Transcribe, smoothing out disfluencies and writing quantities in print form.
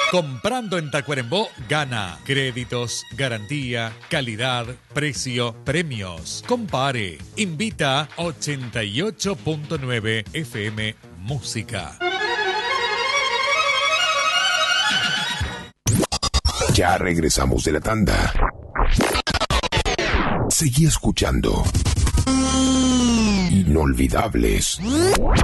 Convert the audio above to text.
Comprando en Tacuarembó, gana. Créditos, garantía, calidad, precio, premios. Compare. Invita 88.9 FM Música. Ya regresamos de la tanda. Seguí escuchando Inolvidables.